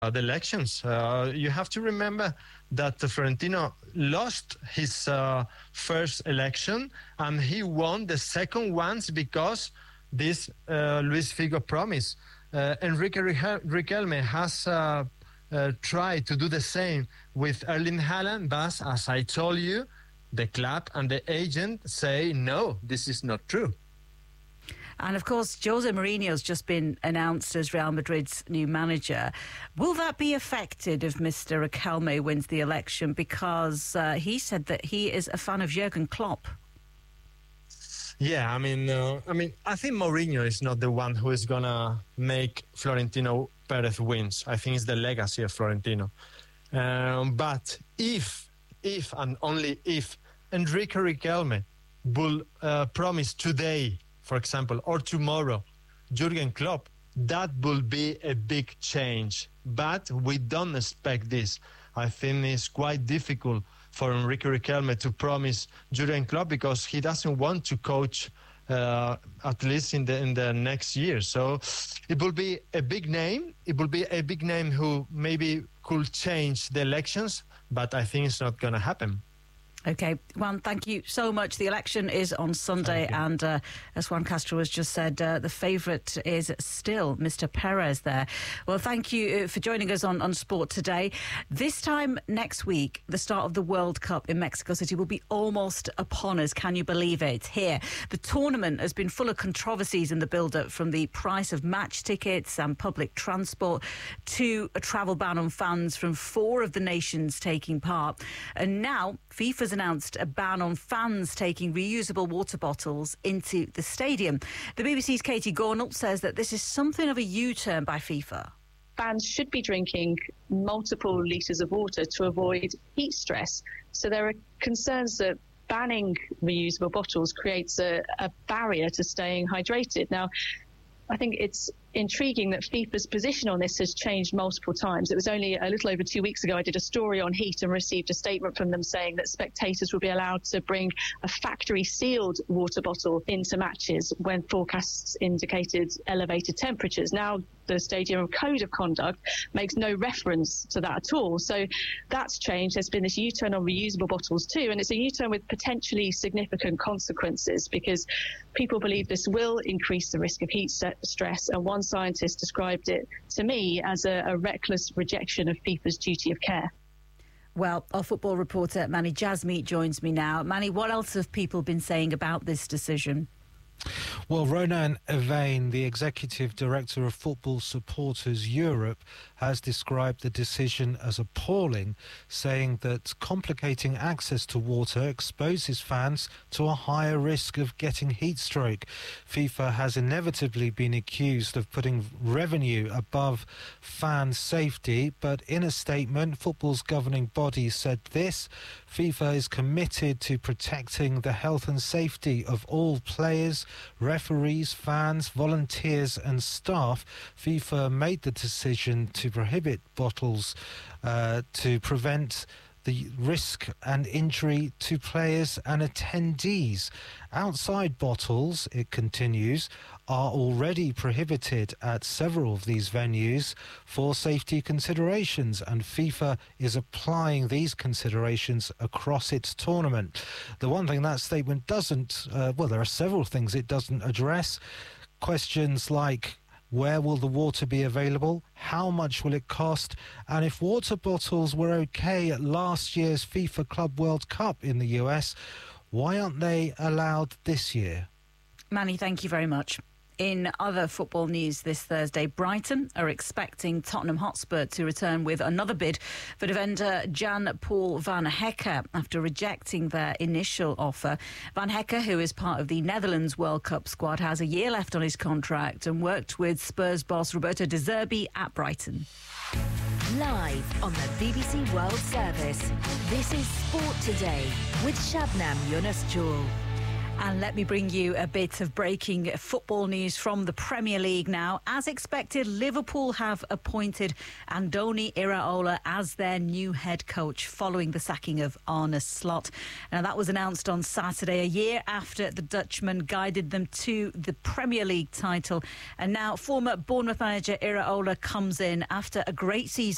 the elections. You have to remember that Florentino lost his first election and he won the second ones because this Luis Figo promise. Enrique Riquelme has tried to do the same with Erling Haaland, but as I told you, the club and the agent say, no, this is not true. And of course, Jose Mourinho's just been announced as Real Madrid's new manager. Will that be affected if Mr. Riquelme wins the election? Because he said that he is a fan of Jurgen Klopp. Yeah, I think Mourinho is not the one who is gonna make Florentino Perez wins. I think it's the legacy of Florentino. But if and only if Enrique Riquelme will promise today, for example, or tomorrow, Jurgen Klopp, that will be a big change. But we don't expect this. I think it's quite difficult for Enrique Riquelme to promise Jurgen Klopp because he doesn't want to coach at least in the next year. So it will be a big name. It will be a big name who maybe could change the elections, but I think it's not going to happen. OK, Juan, thank you so much. The election is on Sunday and as Juan Castro has just said, the favourite is still Mr. Perez there. Well, thank you for joining us on Sport Today. This time next week, the start of the World Cup in Mexico City will be almost upon us. Can you believe it? Here, the tournament has been full of controversies in the build-up, from the price of match tickets and public transport to a travel ban on fans from 4 of the nations taking part. And now FIFA's announced a ban on fans taking reusable water bottles into the stadium. The BBC's Katie Gornall says that this is something of a U-turn by FIFA. Fans should be drinking multiple litres of water to avoid heat stress. So there are concerns that banning reusable bottles creates a barrier to staying hydrated. Now, I think it's intriguing that FIFA's position on this has changed multiple times. It was only a little over 2 weeks ago I did a story on heat and received a statement from them saying that spectators will be allowed to bring a factory-sealed water bottle into matches when forecasts indicated elevated temperatures. Now the Stadium Code of Conduct makes no reference to that at all. So that's changed. There's been this U-turn on reusable bottles too, and it's a U-turn with potentially significant consequences because people believe this will increase the risk of heat stress, and one scientist described it to me as a reckless rejection of FIFA's duty of care. Well, our football reporter Manny Jasmeet joins me now. Manny, what else have people been saying about this decision? Well, Ronan Evane, the Executive Director of Football Supporters Europe, has described the decision as appalling, saying that complicating access to water exposes fans to a higher risk of getting heat stroke. FIFA has inevitably been accused of putting revenue above fan safety, but in a statement, football's governing body said this: FIFA is committed to protecting the health and safety of all players, referees, fans, volunteers and staff. FIFA made the decision to prohibit bottles to prevent the risk and injury to players and attendees. Outside bottles, it continues, are already prohibited at several of these venues for safety considerations, and FIFA is applying these considerations across its tournament. The one thing that statement doesn't, there are several things it doesn't address. Questions like, where will the water be available? How much will it cost? And if water bottles were okay at last year's FIFA Club World Cup in the US, why aren't they allowed this year? Manny, thank you very much. In other football news this Thursday, Brighton are expecting Tottenham Hotspur to return with another bid for defender Jan-Paul Van Hecke after rejecting their initial offer. Van Hecke, who is part of the Netherlands World Cup squad, has a year left on his contract and worked with Spurs boss Roberto De Zerbi at Brighton. Live on the BBC World Service, this is Sport Today with Shabnam Yunus-Jewel. And let me bring you a bit of breaking football news from the Premier League now. As expected, Liverpool have appointed Andoni Iraola as their new head coach following the sacking of Arne Slot. Now, that was announced on Saturday, a year after the Dutchman guided them to the Premier League title. And now former Bournemouth manager Iraola comes in after a great season